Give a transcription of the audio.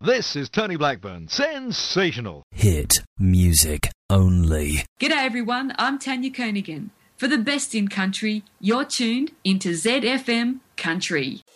This is Tony Blackburn. Sensational. Hit music only. G'day everyone, I'm Tanya Koenigan. For the best in country, you're tuned into ZFM Country.